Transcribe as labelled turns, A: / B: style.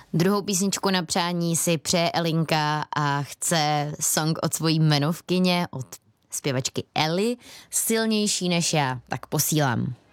A: Druhou písničku na přání si přeje Elinka a chce song od svojí jmenovkyně, od zpěvačky Elly, Silnější než já, tak posílám.